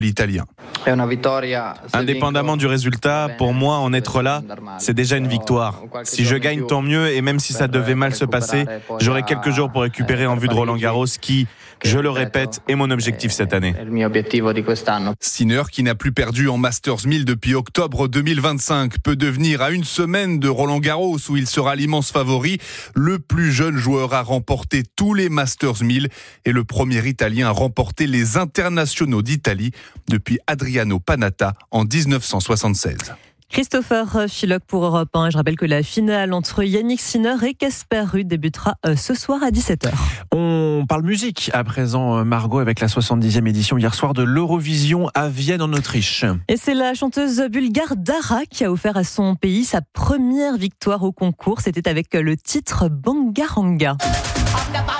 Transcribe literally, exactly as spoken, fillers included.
l'Italien. Indépendamment du résultat, pour moi, en être là, c'est déjà une victoire. Si je gagne, tant mieux, et même si ça devait mal se passer, j'aurai quelques jours pour récupérer en vue de Roland-Garros qui, je le répète, est mon objectif cette année. Sinner, qui n'a plus perdu en Masters mille depuis octobre deux mille vingt-cinq, peut devenir à une semaine de Roland-Garros où il sera l'immense favori, le plus jeune joueur à remporter tous les Masters mille et le premier Italien à remporter les internationaux d'Italie depuis Adriano Panatta en dix-neuf cent soixante-seize. Christopher Philoc pour Europe un. Je rappelle que la finale entre Yannick Sinner et Casper Ruud débutera ce soir à dix-sept heures. On parle musique à présent, Margot, avec la soixante-dixième édition hier soir de l'Eurovision à Vienne en Autriche. Et c'est la chanteuse bulgare Dara qui a offert à son pays sa première victoire au concours. C'était avec le titre Bangaranga.